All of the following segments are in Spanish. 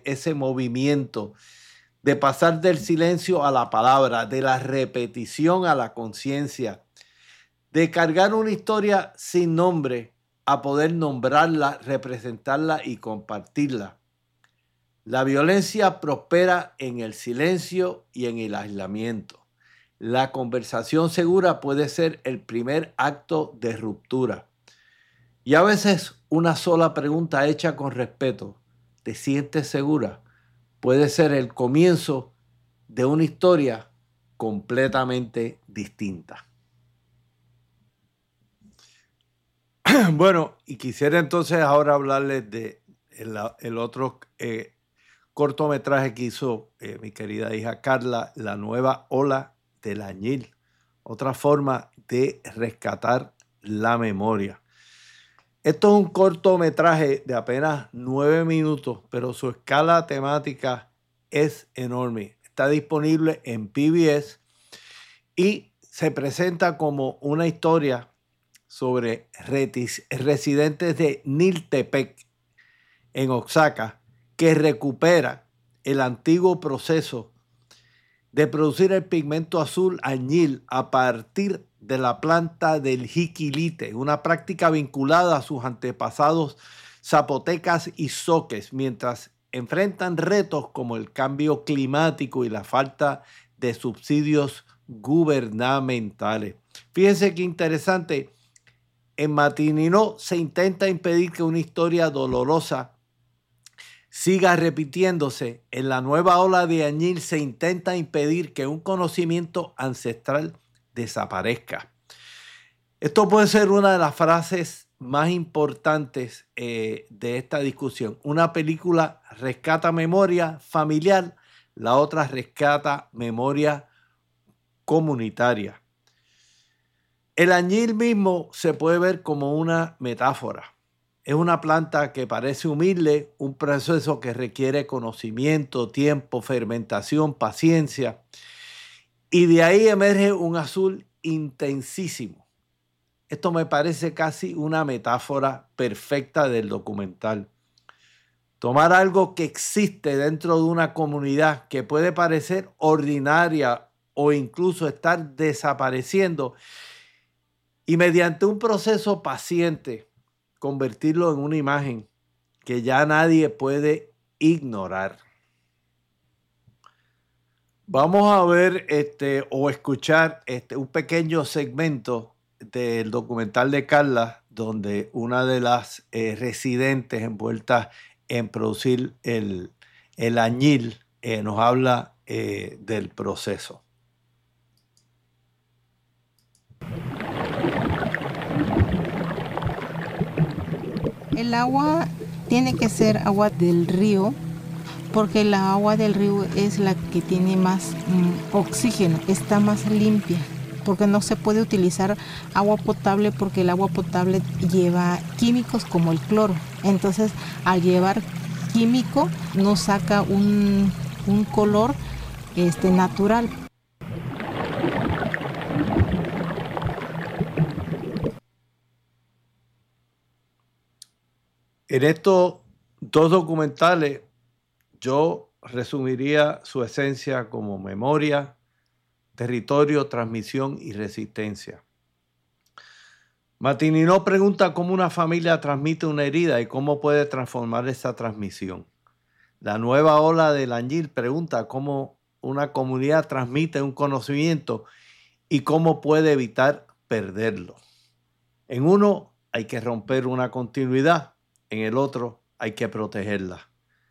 ese movimiento de pasar del silencio a la palabra, de la repetición a la conciencia, de cargar una historia sin nombre a poder nombrarla, representarla y compartirla. La violencia prospera en el silencio y en el aislamiento. La conversación segura puede ser el primer acto de ruptura. Y a veces una sola pregunta hecha con respeto, ¿te sientes segura?, puede ser el comienzo de una historia completamente distinta. Bueno, y quisiera entonces ahora hablarles de el otro cortometraje que hizo mi querida hija Carla, La nueva ola del añil. Otra forma de rescatar la memoria. Esto es un cortometraje de apenas 9 minutos, pero su escala temática es enorme. Está disponible en PBS y se presenta como una historia sobre residentes de Niltepec, en Oaxaca, que recupera el antiguo proceso de producir el pigmento azul añil a partir de la planta del jiquilite, una práctica vinculada a sus antepasados zapotecas y zoques, mientras enfrentan retos como el cambio climático y la falta de subsidios gubernamentales. Fíjense qué interesante. En Matininó se intenta impedir que una historia dolorosa siga repitiéndose. En la nueva ola de añil se intenta impedir que un conocimiento ancestral desaparezca. Esto puede ser una de las frases más importantes de esta discusión. Una película rescata memoria familiar, la otra rescata memoria comunitaria. El añil mismo se puede ver como una metáfora. Es una planta que parece humilde, un proceso que requiere conocimiento, tiempo, fermentación, paciencia. Y de ahí emerge un azul intensísimo. Esto me parece casi una metáfora perfecta del documental. Tomar algo que existe dentro de una comunidad que puede parecer ordinaria o incluso estar desapareciendo y mediante un proceso paciente convertirlo en una imagen que ya nadie puede ignorar. Vamos a ver o escuchar un pequeño segmento del documental de Carla, donde una de las residentes envueltas en producir el añil nos habla del proceso. El agua tiene que ser agua del río, porque la agua del río es la que tiene más oxígeno, está más limpia, porque no se puede utilizar agua potable porque el agua potable lleva químicos como el cloro. Entonces, al llevar químico, no saca un color natural. En estos dos documentales, yo resumiría su esencia como memoria, territorio, transmisión y resistencia. Matininó pregunta cómo una familia transmite una herida y cómo puede transformar esa transmisión. La nueva ola del añil pregunta cómo una comunidad transmite un conocimiento y cómo puede evitar perderlo. En uno hay que romper una continuidad, en el otro hay que protegerla.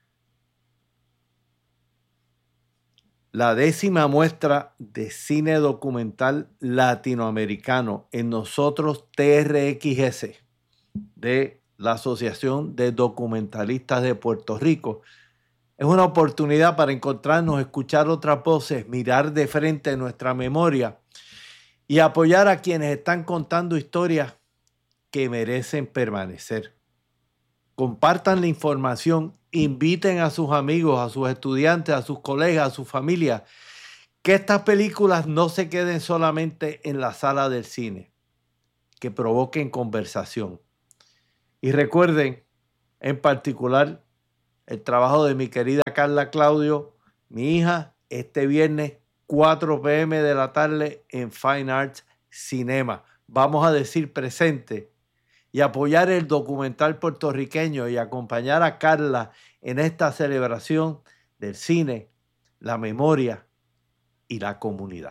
La 10ª muestra de cine documental latinoamericano en Nosotros TRXS de la Asociación de Documentalistas de Puerto Rico es una oportunidad para encontrarnos, escuchar otras voces, mirar de frente nuestra memoria y apoyar a quienes están contando historias que merecen permanecer. Compartan la información, inviten a sus amigos, a sus estudiantes, a sus colegas, a sus familias, que estas películas no se queden solamente en la sala del cine, que provoquen conversación. Y recuerden, en particular, el trabajo de mi querida Carla Claudio, mi hija, este viernes 4 p.m. de la tarde en Fine Arts Cinema. Vamos a decir presente y apoyar el documental puertorriqueño y acompañar a Carla en esta celebración del cine, la memoria y la comunidad.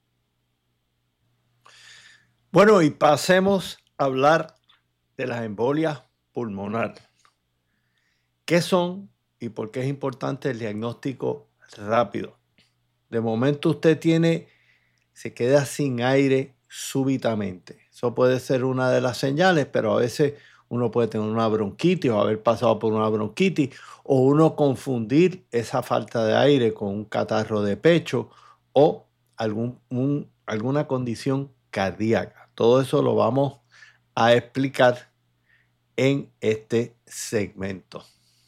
Bueno, y pasemos a hablar de las embolias pulmonares. ¿Qué son y por qué es importante el diagnóstico rápido? De momento usted se queda sin aire súbitamente. Eso puede ser una de las señales, pero a veces uno puede tener una bronquitis o haber pasado por una bronquitis, o uno confundir esa falta de aire con un catarro de pecho o alguna condición cardíaca. Todo eso lo vamos a explicar en este segmento.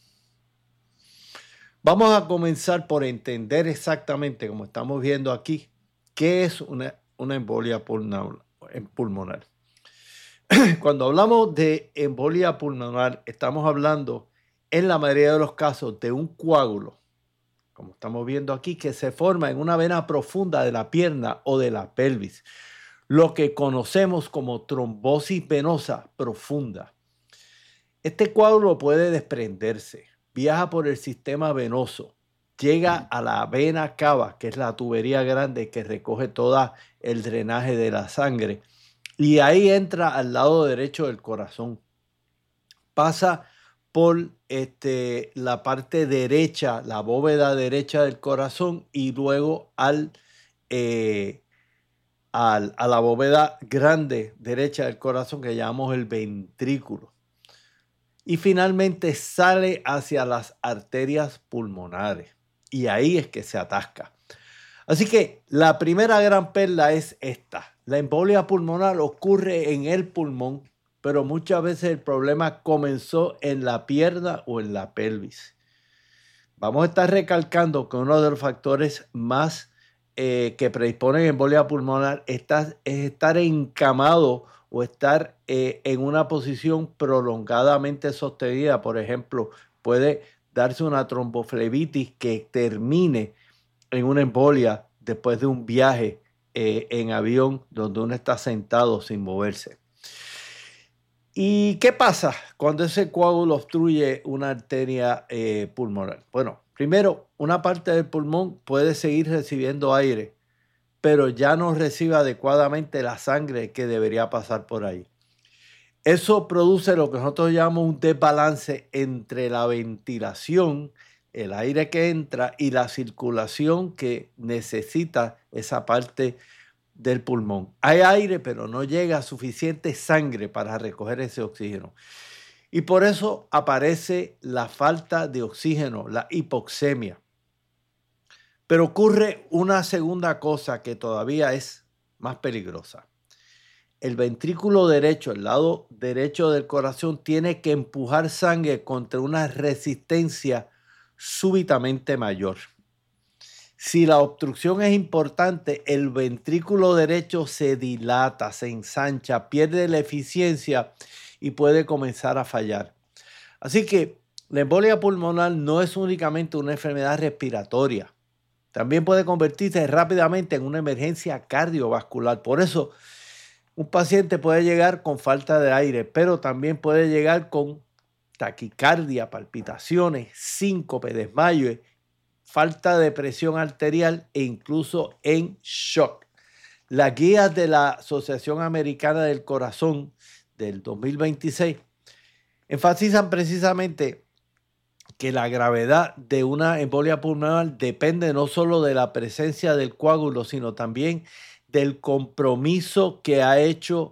Vamos a comenzar por entender exactamente, como estamos viendo aquí, qué es una embolia pulmonar. Cuando hablamos de embolia pulmonar, estamos hablando en la mayoría de los casos de un coágulo, como estamos viendo aquí, que se forma en una vena profunda de la pierna o de la pelvis, lo que conocemos como trombosis venosa profunda. Este coágulo puede desprenderse, viaja por el sistema venoso, llega a la vena cava, que es la tubería grande que recoge todo el drenaje de la sangre, y ahí entra al lado derecho del corazón. Pasa por la parte derecha, la bóveda derecha del corazón, y luego a la bóveda grande derecha del corazón, que llamamos el ventrículo. Y finalmente sale hacia las arterias pulmonares. Y ahí es que se atasca. Así que la primera gran perla es esta. La embolia pulmonar ocurre en el pulmón, pero muchas veces el problema comenzó en la pierna o en la pelvis. Vamos a estar recalcando que uno de los factores más que predisponen a embolia pulmonar es estar encamado o estar en una posición prolongadamente sostenida. Por ejemplo, puede darse una tromboflebitis que termine en una embolia después de un viaje en avión donde uno está sentado sin moverse. ¿Y qué pasa cuando ese coágulo obstruye una arteria pulmonar? Bueno, primero, una parte del pulmón puede seguir recibiendo aire, pero ya no recibe adecuadamente la sangre que debería pasar por ahí. Eso produce lo que nosotros llamamos un desbalance entre la ventilación, el aire que entra, y la circulación que necesita esa parte del pulmón. Hay aire, pero no llega suficiente sangre para recoger ese oxígeno. Y por eso aparece la falta de oxígeno, la hipoxemia. Pero ocurre una segunda cosa que todavía es más peligrosa. El ventrículo derecho, el lado derecho del corazón, tiene que empujar sangre contra una resistencia súbitamente mayor. Si la obstrucción es importante, el ventrículo derecho se dilata, se ensancha, pierde la eficiencia y puede comenzar a fallar. Así que la embolia pulmonar no es únicamente una enfermedad respiratoria. También puede convertirse rápidamente en una emergencia cardiovascular. Por eso, un paciente puede llegar con falta de aire, pero también puede llegar con taquicardia, palpitaciones, síncope, desmayo, falta de presión arterial e incluso en shock. Las guías de la Asociación Americana del Corazón del 2026 enfatizan precisamente que la gravedad de una embolia pulmonar depende no solo de la presencia del coágulo, sino también del compromiso que ha hecho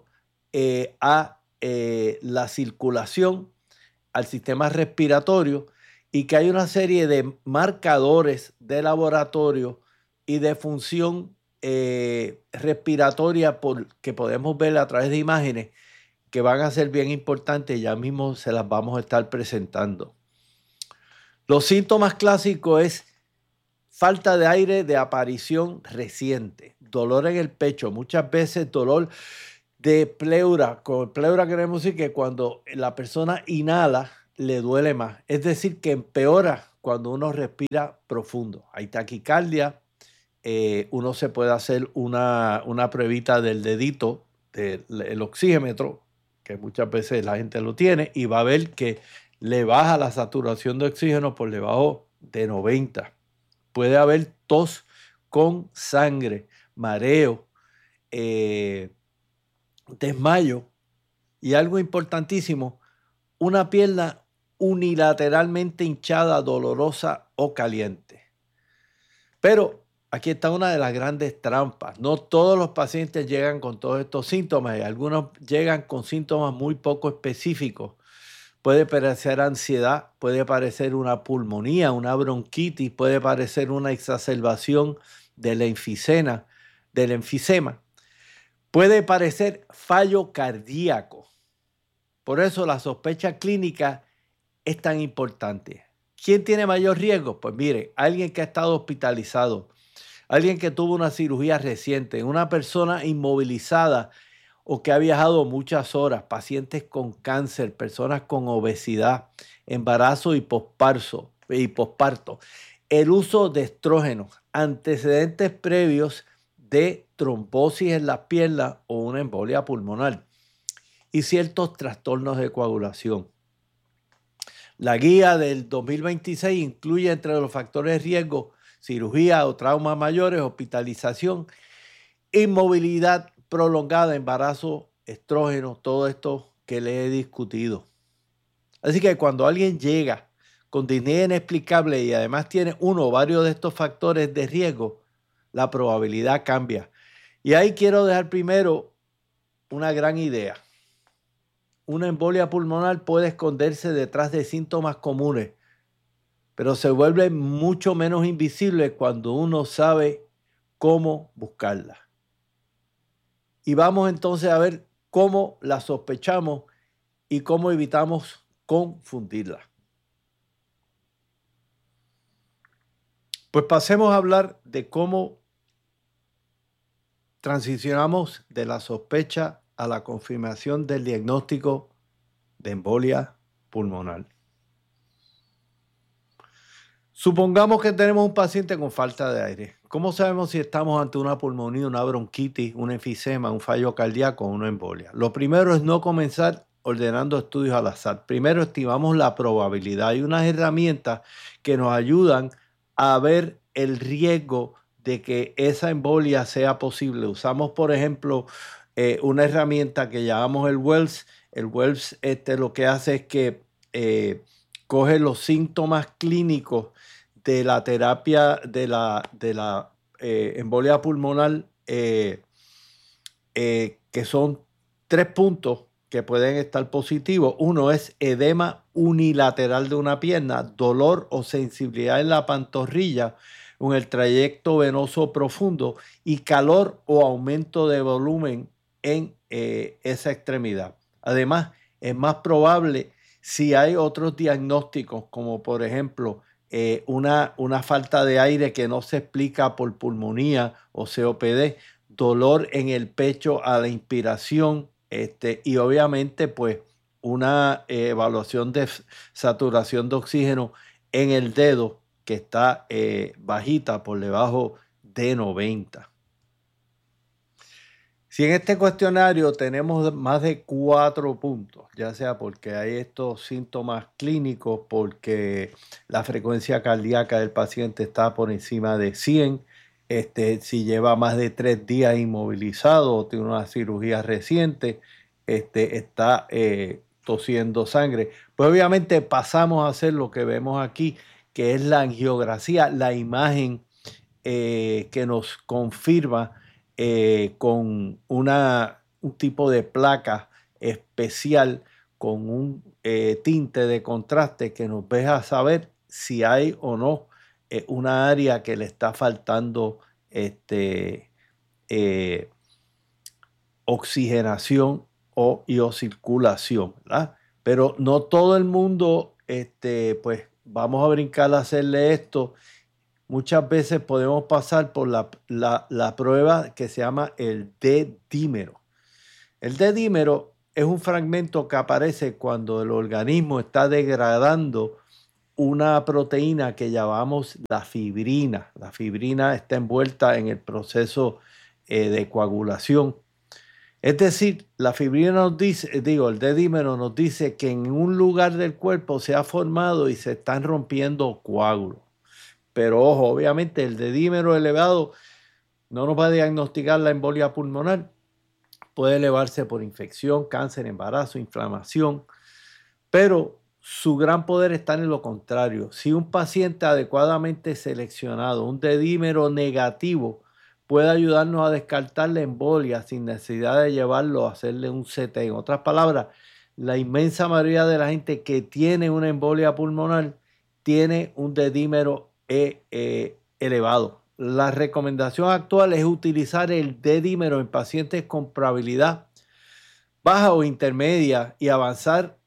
a la circulación, al sistema respiratorio, y que hay una serie de marcadores de laboratorio y de función respiratoria que podemos ver a través de imágenes que van a ser bien importantes. Ya mismo se las vamos a estar presentando. Los síntomas clásicos es falta de aire de aparición reciente, dolor en el pecho, muchas veces dolor de pleura. Con pleura queremos decir que cuando la persona inhala, le duele más. Es decir, que empeora cuando uno respira profundo. Hay taquicardia. Uno se puede hacer una pruebita del dedito, del oxímetro, que muchas veces la gente lo tiene, y va a ver que le baja la saturación de oxígeno por debajo de 90. Puede haber tos con sangre, mareo, desmayo y algo importantísimo, una pierna unilateralmente hinchada, dolorosa o caliente. Pero aquí está una de las grandes trampas. No todos los pacientes llegan con todos estos síntomas y algunos llegan con síntomas muy poco específicos. Puede parecer ansiedad, puede parecer una pulmonía, una bronquitis, puede parecer una exacerbación del enfisema, puede parecer fallo cardíaco. Por eso la sospecha clínica es tan importante. ¿Quién tiene mayor riesgo? Pues mire, alguien que ha estado hospitalizado, alguien que tuvo una cirugía reciente, una persona inmovilizada o que ha viajado muchas horas, pacientes con cáncer, personas con obesidad, embarazo y posparto, el uso de estrógenos, antecedentes previos de trombosis en las piernas o una embolia pulmonar y ciertos trastornos de coagulación. La guía del 2026 incluye entre los factores de riesgo cirugía o traumas mayores, hospitalización, inmovilidad prolongada, embarazo, estrógeno, todo esto que le he discutido. Así que cuando alguien llega con disnea inexplicable y además tiene uno o varios de estos factores de riesgo, la probabilidad cambia. Y ahí quiero dejar primero una gran idea. Una embolia pulmonar puede esconderse detrás de síntomas comunes, pero se vuelve mucho menos invisible cuando uno sabe cómo buscarla. Y vamos entonces a ver cómo la sospechamos y cómo evitamos confundirla. Pues pasemos a hablar de cómo transicionamos de la sospecha a la confirmación del diagnóstico de embolia pulmonar. Supongamos que tenemos un paciente con falta de aire. ¿Cómo sabemos si estamos ante una pulmonía, una bronquitis, un enfisema, un fallo cardíaco o una embolia? Lo primero es no comenzar ordenando estudios al azar. Primero estimamos la probabilidad. Hay unas herramientas que nos ayudan a ver el riesgo de que esa embolia sea posible. Usamos, por ejemplo, una herramienta que llamamos el Wells. El Wells lo que hace es que coge los síntomas clínicos de la terapia de la embolia pulmonar, que son 3 puntos que pueden estar positivos. Uno es edema unilateral de una pierna, dolor o sensibilidad en la pantorrilla en el trayecto venoso profundo y calor o aumento de volumen en esa extremidad. Además, es más probable si hay otros diagnósticos, como por ejemplo una falta de aire que no se explica por pulmonía o COPD, dolor en el pecho a la inspiración, y obviamente pues una evaluación de saturación de oxígeno en el dedo que está bajita por debajo de 90. Si en este cuestionario tenemos más de 4 puntos, ya sea porque hay estos síntomas clínicos, porque la frecuencia cardíaca del paciente está por encima de 100, si lleva más de 3 días inmovilizado o tiene una cirugía reciente, está tosiendo sangre, pues obviamente pasamos a hacer lo que vemos aquí, que es la angiografía, la imagen que nos confirma con un tipo de placa especial con un tinte de contraste que nos deja saber si hay o no una área que le está faltando oxigenación o circulación, ¿verdad? Pero no todo el mundo, pues vamos a brincar a hacerle esto. Muchas veces podemos pasar por la prueba que se llama el D-dímero. El D-dímero es un fragmento que aparece cuando el organismo está degradando una proteína que llamamos la fibrina. La fibrina está envuelta en el proceso de coagulación. Es decir, la fibrina nos dice, el D-dímero nos dice que en un lugar del cuerpo se ha formado y se están rompiendo coágulos. Pero ojo, obviamente el D-dímero elevado no nos va a diagnosticar la embolia pulmonar. Puede elevarse por infección, cáncer, embarazo, inflamación, pero su gran poder está en lo contrario. Si un paciente adecuadamente seleccionado, un D-dímero negativo, puede ayudarnos a descartar la embolia sin necesidad de llevarlo a hacerle un CT. En otras palabras, la inmensa mayoría de la gente que tiene una embolia pulmonar tiene un D-dímero elevado. La recomendación actual es utilizar el D-dímero en pacientes con probabilidad baja o intermedia y avanzar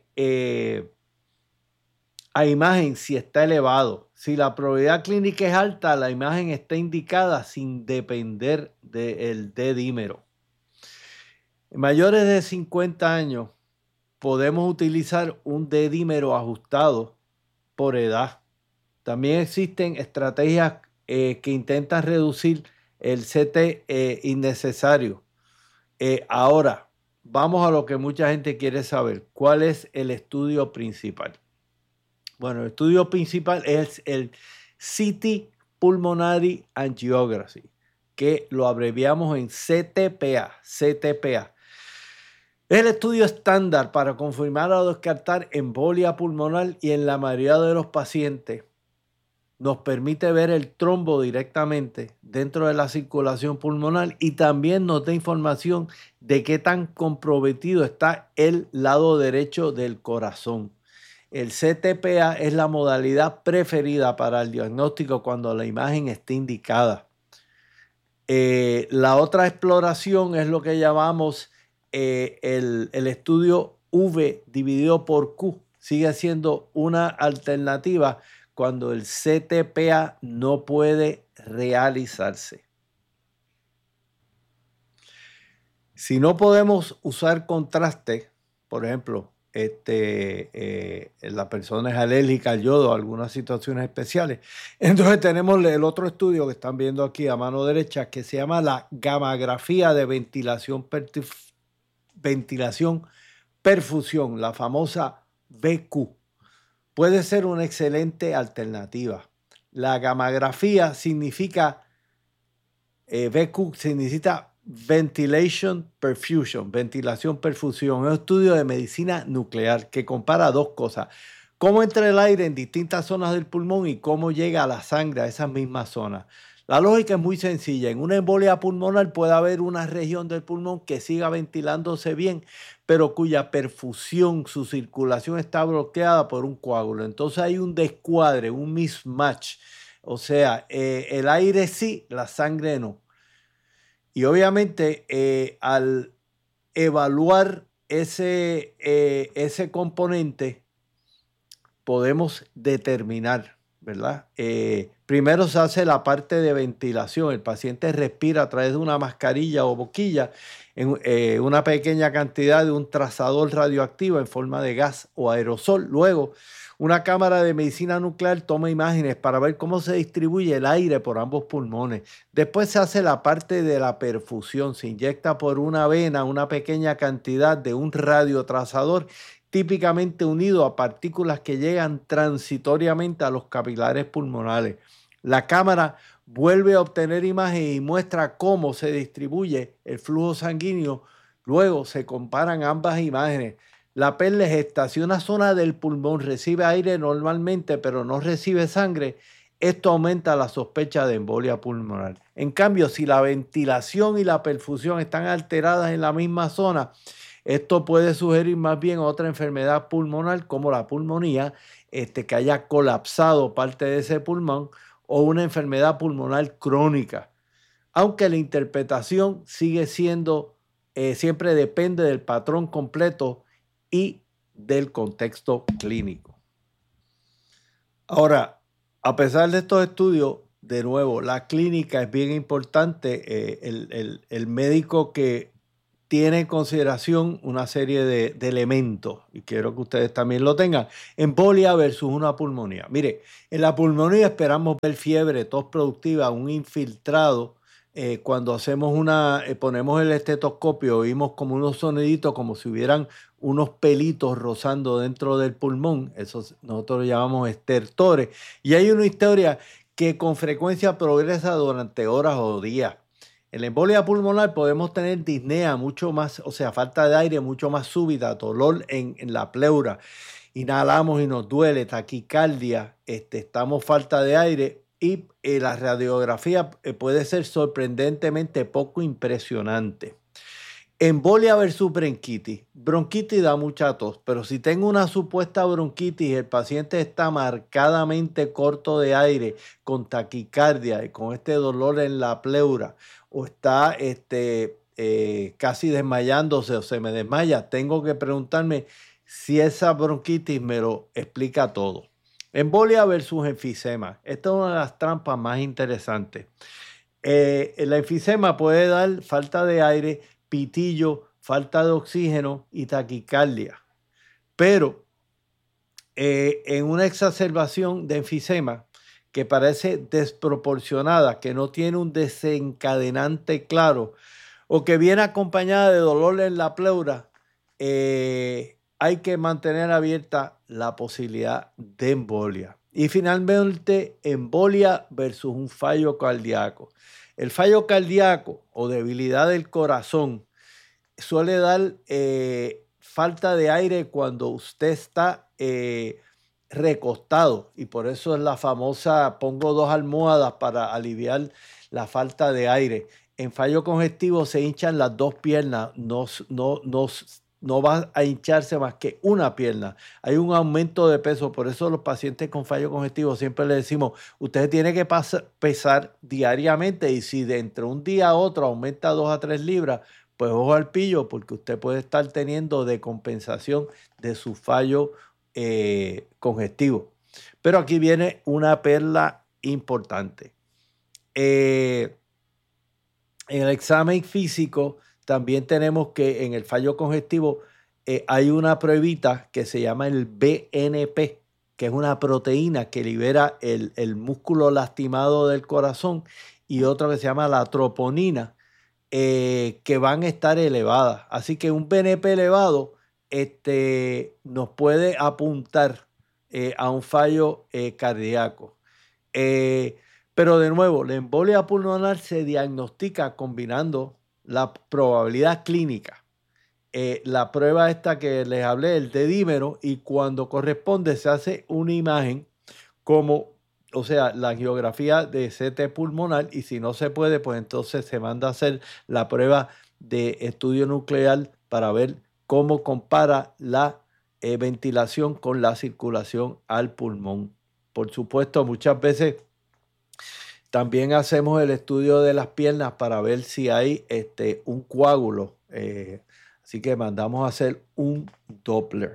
a imagen si está elevado. Si la probabilidad clínica es alta, la imagen está indicada sin depender del D-dímero. En mayores de 50 años podemos utilizar un D-dímero ajustado por edad. También existen estrategias que intentan reducir el CT innecesario. Ahora, vamos a lo que mucha gente quiere saber. ¿Cuál es el estudio principal? Bueno, el estudio principal es el CT Pulmonary Angiography, que lo abreviamos en CTPA. CTPA. Es el estudio estándar para confirmar o descartar embolia pulmonar y en la mayoría de los pacientes nos permite ver el trombo directamente dentro de la circulación pulmonar y también nos da información de qué tan comprometido está el lado derecho del corazón. El CTPA es la modalidad preferida para el diagnóstico cuando la imagen está indicada. La otra exploración es lo que llamamos el estudio V dividido por Q. Sigue siendo una alternativa cuando el CTPA no puede realizarse. Si no podemos usar contraste, por ejemplo, la persona es alérgica al yodo, algunas situaciones especiales. Entonces tenemos el otro estudio que están viendo aquí a mano derecha que se llama la gammagrafía de ventilación perfusión, la famosa VQ. Puede ser una excelente alternativa. La gammagrafía significa, VQ significa Ventilation Perfusion, ventilación perfusión. Es un estudio de medicina nuclear que compara dos cosas. Cómo entra el aire en distintas zonas del pulmón y cómo llega a la sangre a esas mismas zonas. La lógica es muy sencilla. En una embolia pulmonar puede haber una región del pulmón que siga ventilándose bien, pero cuya perfusión, su circulación está bloqueada por un coágulo. Entonces hay un descuadre, un mismatch. O sea, el aire sí, la sangre no. Y obviamente al evaluar ese componente podemos determinar, ¿verdad? Primero se hace la parte de ventilación. El paciente respira a través de una mascarilla o boquilla en una pequeña cantidad de un trazador radioactivo en forma de gas o aerosol. Luego, una cámara de medicina nuclear toma imágenes para ver cómo se distribuye el aire por ambos pulmones. Después se hace la parte de la perfusión. Se inyecta por una vena una pequeña cantidad de un radiotrazador típicamente unido a partículas que llegan transitoriamente a los capilares pulmonares. La cámara vuelve a obtener imágenes y muestra cómo se distribuye el flujo sanguíneo. Luego se comparan ambas imágenes. La PERLES estaciona una zona del pulmón, recibe aire normalmente, pero no recibe sangre. Esto aumenta la sospecha de embolia pulmonar. En cambio, si la ventilación y la perfusión están alteradas en la misma zona, esto puede sugerir más bien otra enfermedad pulmonar como la pulmonía, que haya colapsado parte de ese pulmón o una enfermedad pulmonar crónica. Aunque la interpretación sigue siendo, siempre depende del patrón completo y del contexto clínico. Ahora, a pesar de estos estudios, de nuevo, la clínica es bien importante. El médico que tiene en consideración una serie de elementos, y quiero que ustedes también lo tengan. Embolia versus una pulmonía. Mire, en la pulmonía esperamos ver fiebre, tos productiva, un infiltrado. Cuando hacemos ponemos el estetoscopio, oímos como unos soniditos, como si hubieran unos pelitos rozando dentro del pulmón. Eso nosotros lo llamamos estertores. Y hay una historia que con frecuencia progresa durante horas o días. En la embolia pulmonar podemos tener disnea mucho más, o sea, falta de aire mucho más súbita, dolor en la pleura. Inhalamos y nos duele, taquicardia, estamos falta de aire y la radiografía puede ser sorprendentemente poco impresionante. Embolia versus bronquitis. Bronquitis da mucha tos, pero si tengo una supuesta bronquitis, el paciente está marcadamente corto de aire, con taquicardia y con este dolor en la pleura, o está casi desmayándose o se me desmaya, tengo que preguntarme si esa bronquitis me lo explica todo. Embolia versus enfisema. Esta es una de las trampas más interesantes. La enfisema puede dar falta de aire, pitillo, falta de oxígeno y taquicardia. Pero en una exacerbación de enfisema que parece desproporcionada, que no tiene un desencadenante claro o que viene acompañada de dolor en la pleura, hay que mantener abierta la posibilidad de embolia. Y finalmente, embolia versus un fallo cardíaco. El fallo cardíaco o debilidad del corazón suele dar falta de aire cuando usted está recostado, y por eso es la famosa pongo 2 almohadas para aliviar la falta de aire. En fallo congestivo se hinchan las 2 piernas, no va a hincharse más que una pierna. Hay un aumento de peso, por eso los pacientes con fallo congestivo siempre les decimos, usted tiene que pesar diariamente, y si de entre un día a otro aumenta 2 a 3 libras, pues ojo al pillo, porque usted puede estar teniendo decompensación de su fallo congestivo. Pero aquí viene una perla importante. En el examen físico también tenemos que en el fallo congestivo hay una pruebita que se llama el BNP, que es una proteína que libera el músculo lastimado del corazón, y otra que se llama la troponina, que van a estar elevadas. Así que un BNP elevado nos puede apuntar a un fallo cardíaco. Pero de nuevo, la embolia pulmonar se diagnostica combinando la probabilidad clínica, la prueba esta que les hablé, el dedímero, y cuando corresponde se hace una imagen o sea, la angiografía de CT pulmonar, y si no se puede, pues entonces se manda a hacer la prueba de estudio nuclear para ver cómo compara la ventilación con la circulación al pulmón. Por supuesto, muchas veces también hacemos el estudio de las piernas para ver si hay un coágulo. Así que mandamos a hacer un Doppler.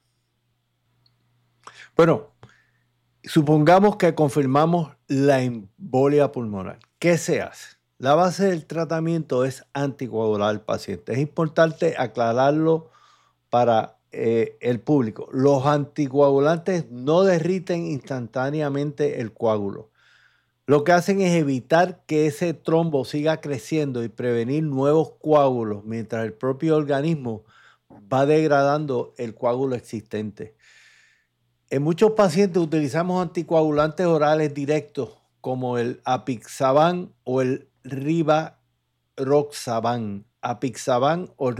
Bueno, supongamos que confirmamos la embolia pulmonar. ¿Qué se hace? La base del tratamiento es anticoagular al paciente. Es importante aclararlo para el público. Los anticoagulantes no derriten instantáneamente el coágulo. Lo que hacen es evitar que ese trombo siga creciendo y prevenir nuevos coágulos mientras el propio organismo va degradando el coágulo existente. En muchos pacientes utilizamos anticoagulantes orales directos como el apixaban o el rivaroxaban. Apixaban o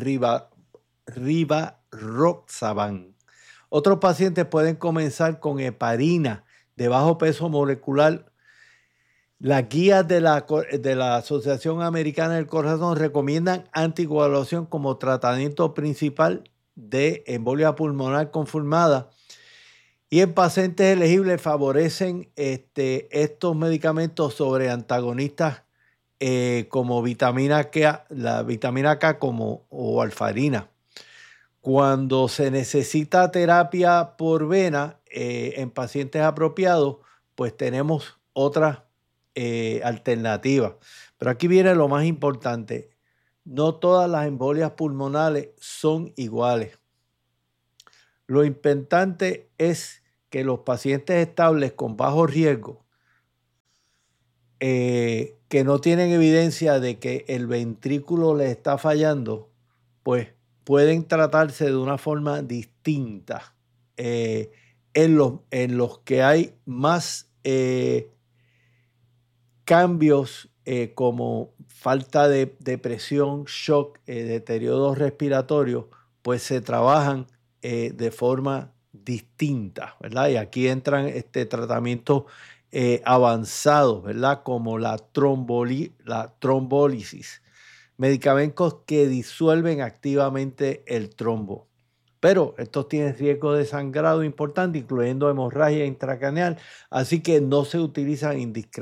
rivaroxaban. Otros pacientes pueden comenzar con heparina de bajo peso molecular. Las guías de la Asociación Americana del Corazón recomiendan anticoagulación como tratamiento principal de embolia pulmonar confirmada, y en pacientes elegibles favorecen estos medicamentos sobre antagonistas como vitamina K, la vitamina K o warfarina. Cuando se necesita terapia por vena en pacientes apropiados, pues tenemos otras alternativas. Pero aquí viene lo más importante. no todas las embolias pulmonales son iguales. Lo importante es que los pacientes estables con bajo riesgo, que no tienen evidencia de que el ventrículo les está fallando, pues pueden tratarse de una forma distinta. En los que hay más cambios como falta de presión, shock, deterioro respiratorio, pues se trabajan de forma distinta, ¿verdad? Y aquí entran tratamientos avanzados, ¿verdad? Como la trombólisis, medicamentos que disuelven activamente el trombo. Pero estos tienen riesgo de sangrado importante, incluyendo hemorragia intracraneal, así que no se utilizan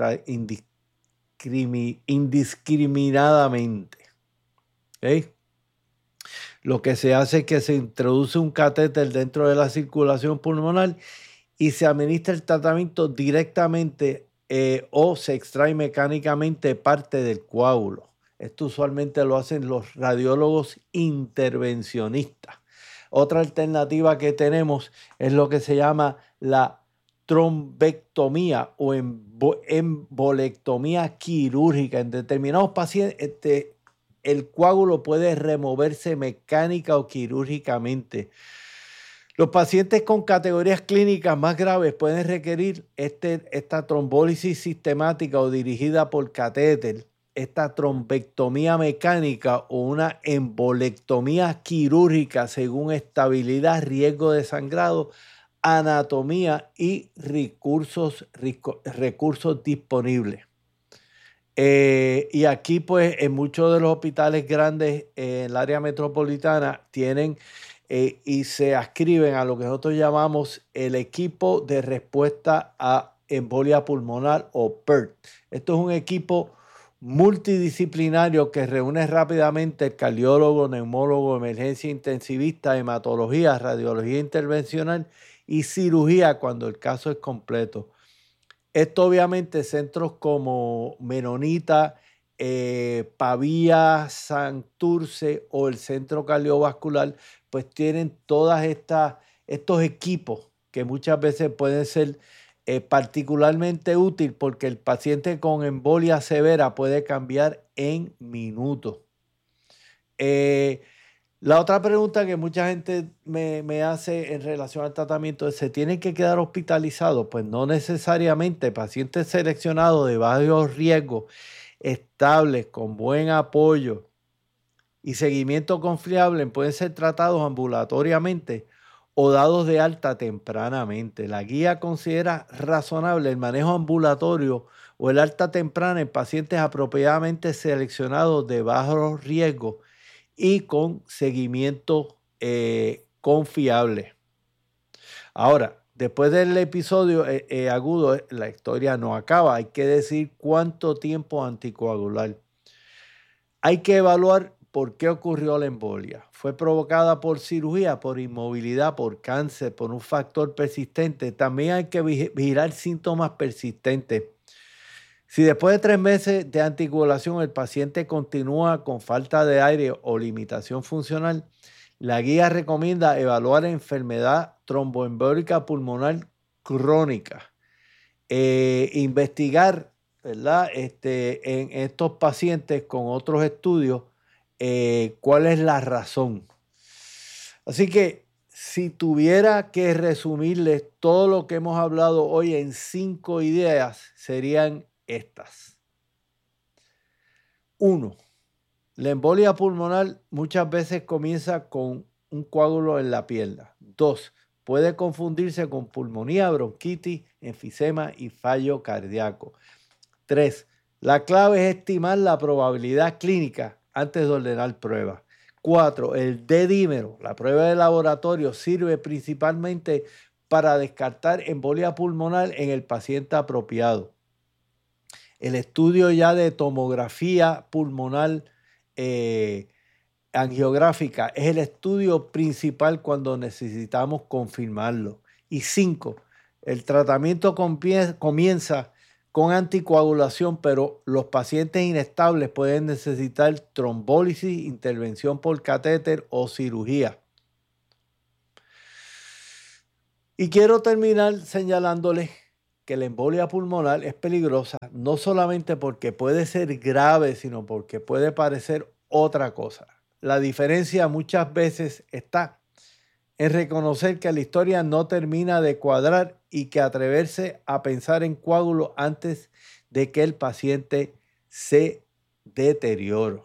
indiscriminadamente. ¿Okay? Lo que se hace es que se introduce un catéter dentro de la circulación pulmonar y se administra el tratamiento directamente o se extrae mecánicamente parte del coágulo. Esto usualmente lo hacen los radiólogos intervencionistas. Otra alternativa que tenemos es lo que se llama la trombectomía o embolectomía quirúrgica. En determinados pacientes, el coágulo puede removerse mecánica o quirúrgicamente. Los pacientes con categorías clínicas más graves pueden requerir esta trombólisis sistemática o dirigida por catéter, esta trombectomía mecánica o una embolectomía quirúrgica según estabilidad, riesgo de sangrado, anatomía y recursos disponibles. Y aquí, pues, en muchos de los hospitales grandes en el área metropolitana tienen y se adscriben a lo que nosotros llamamos el equipo de respuesta a embolia pulmonar o PERT. Esto es un equipo multidisciplinario que reúne rápidamente el cardiólogo, neumólogo, emergencia intensivista, hematología, radiología intervencional y cirugía cuando el caso es completo. Esto obviamente centros como Menonita, Pavía, Santurce o el Centro Cardiovascular, pues tienen todas estos equipos que muchas veces pueden ser particularmente útil porque el paciente con embolia severa puede cambiar en minutos. La otra pregunta que mucha gente me hace en relación al tratamiento es, ¿se tienen que quedar hospitalizados? Pues no necesariamente. Pacientes seleccionados de bajo riesgo, estables, con buen apoyo y seguimiento confiable pueden ser tratados ambulatoriamente o dados de alta tempranamente. La guía considera razonable el manejo ambulatorio o el alta temprana en pacientes apropiadamente seleccionados de bajo riesgo y con seguimiento confiable. Ahora, después del episodio agudo, la historia no acaba. Hay que decir cuánto tiempo anticoagular. Hay que evaluar por qué ocurrió la embolia. ¿Fue provocada por cirugía, por inmovilidad, por cáncer, por un factor persistente? También hay que vigilar síntomas persistentes. Si después de 3 meses de anticoagulación el paciente continúa con falta de aire o limitación funcional, la guía recomienda evaluar enfermedad tromboembólica pulmonar crónica. Investigar, ¿verdad? En estos pacientes con otros estudios, cuál es la razón. Así que si tuviera que resumirles todo lo que hemos hablado hoy en 5 ideas, serían estas. 1. La embolia pulmonar muchas veces comienza con un coágulo en la pierna. 2. Puede confundirse con pulmonía, bronquitis, enfisema y fallo cardíaco. 3. La clave es estimar la probabilidad clínica antes de ordenar pruebas. 4. El D-dímero, la prueba de laboratorio, sirve principalmente para descartar embolia pulmonar en el paciente apropiado. El estudio ya de tomografía pulmonar angiográfica es el estudio principal cuando necesitamos confirmarlo. Y 5, el tratamiento comienza con anticoagulación, pero los pacientes inestables pueden necesitar trombólisis, intervención por catéter o cirugía. Y quiero terminar señalándoles que la embolia pulmonar es peligrosa, no solamente porque puede ser grave, sino porque puede parecer otra cosa. La diferencia muchas veces está en reconocer que la historia no termina de cuadrar y que atreverse a pensar en coágulos antes de que el paciente se deteriore.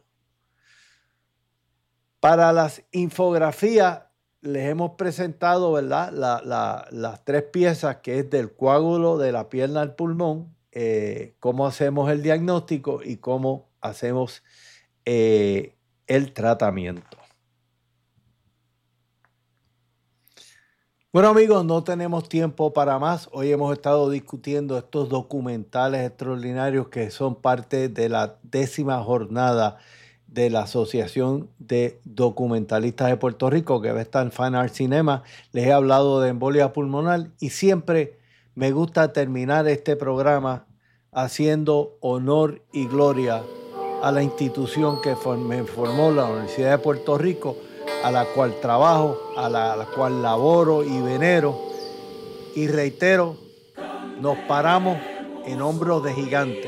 Para las infografías les hemos presentado, ¿verdad?, las 3 piezas, que es del coágulo de la pierna al pulmón, cómo hacemos el diagnóstico y cómo hacemos el tratamiento. Bueno, amigos, no tenemos tiempo para más. Hoy hemos estado discutiendo estos documentales extraordinarios que son parte de la 10ª jornada de la Asociación de Documentalistas de Puerto Rico, que va a estar en Fine Art Cinema. Les he hablado de embolia pulmonar y siempre me gusta terminar este programa haciendo honor y gloria a la institución que me formó, la Universidad de Puerto Rico, a la cual trabajo, a la cual laboro y venero. Y reitero, nos paramos en hombros de gigantes.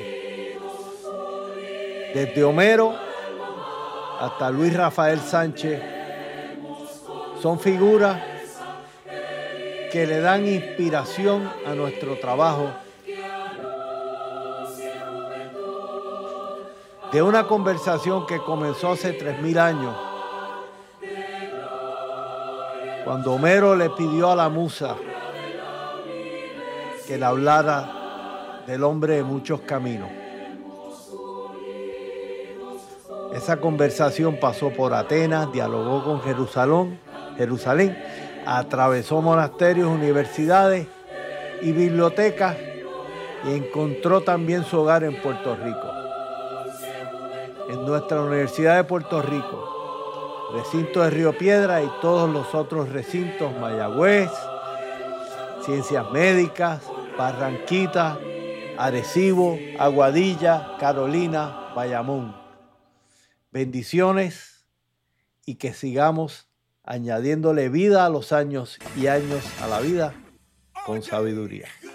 Desde Homero hasta Luis Rafael Sánchez, son figuras que le dan inspiración a nuestro trabajo. De una conversación que comenzó hace 3000 años, cuando Homero le pidió a la musa que le hablara del hombre de muchos caminos. Esa conversación pasó por Atenas, dialogó con Jerusalén, atravesó monasterios, universidades y bibliotecas y encontró también su hogar en Puerto Rico. En nuestra Universidad de Puerto Rico, recinto de Río Piedra y todos los otros recintos, Mayagüez, Ciencias Médicas, Barranquita, Arecibo, Aguadilla, Carolina, Bayamón. Bendiciones y que sigamos añadiéndole vida a los años y años a la vida con sabiduría.